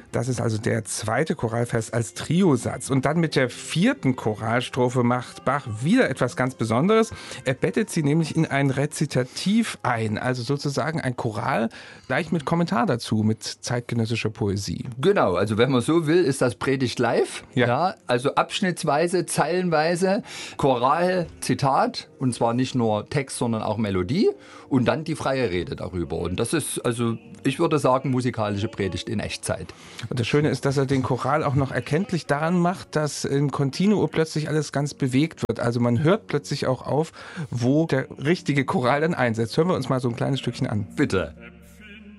Das ist also der zweite Choralvers als Triosatz. Und dann mit der vierten Choralstrophe macht Bach wieder etwas ganz Besonderes. Er bettet sie nämlich in ein Rezitativ ein, also sozusagen ein Choral, gleich mit Kommentar dazu, mit zeitgenössischer Poesie. Genau, also wenn man so will, ist das Predigt live. Ja. Also abschnittsweise, zeilenweise, Choral, Zitat, und zwar nicht nur Text, sondern auch Melodie und dann die freie Rede darüber. Und das ist, also ich würde sagen, musikalische Predigt in Echtzeit. Und das Schöne ist, dass er den Choral auch noch erkenntlich daran macht, dass in Continuo plötzlich alles ganz bewegt wird. Also man hört plötzlich auch auf, wo der richtige Choral dann einsetzt. Hören wir uns mal so ein kleines Stückchen an. Bitte.